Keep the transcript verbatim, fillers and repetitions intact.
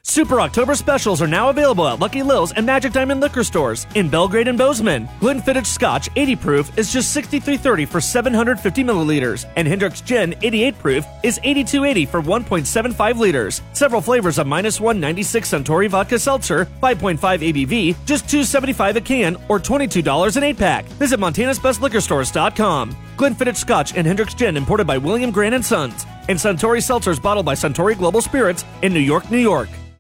Super October specials are now available at Lucky Lil's and Magic Diamond liquor stores in Belgrade and Bozeman. Glenfiddich Scotch eighty proof is just sixty-three thirty for seven hundred fifty milliliters, and Hendrick's Gin eighty-eight proof is eighty-two eighty for one point seven five liters. Several flavors of minus one ninety-six Suntory Vodka Seltzer, five point five A B V, just two seventy-five a can or twenty-two dollars an eight pack. Visit Montanas Best Liquor Stores dot com. Glenfiddich Scotch and Hendrick's Gin imported by William Grant and Sons, and Suntory Seltzers bottled by Suntory Global Spirits in New York, New York.